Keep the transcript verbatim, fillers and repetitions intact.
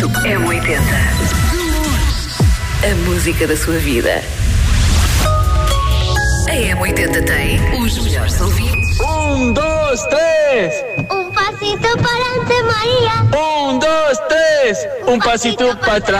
M oitenta. A música da sua vida. A M oitenta tem os melhores ouvintes. Um, dois, três. Un pasito para adelante, María. Um, dois, três. Um passito para trás.